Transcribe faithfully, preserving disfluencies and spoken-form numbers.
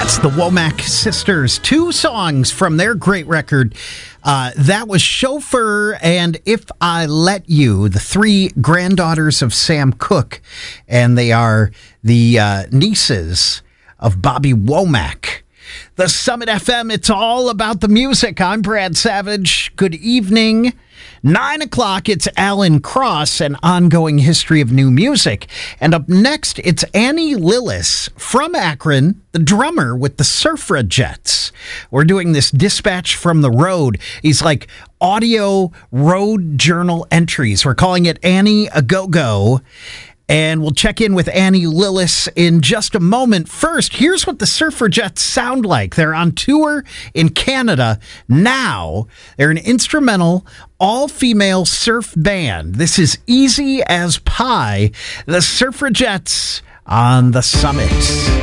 That's the Womack Sisters. Two songs from their great record. Uh, that was Chauffeur and If I Let You, the three granddaughters of Sam Cooke. And they are the uh, nieces of Bobby Womack. The Summit F M, it's all about the music. I'm Brad Savage. Good evening. Nine o'clock, it's Alan Cross, an ongoing history of new music. And up next, it's Annie Lillis from Akron, the drummer with the Surfrajettes. We're doing this dispatch from the road. He's like audio road journal entries. We're calling it Annie A Go-Go. And we'll check in with Annie Lillis in just a moment. First, here's what the Surfrajettes sound like. They're on tour in Canada now. They're an instrumental, all-female surf band. This is Easy as Pie. The Surfrajettes on the Summit.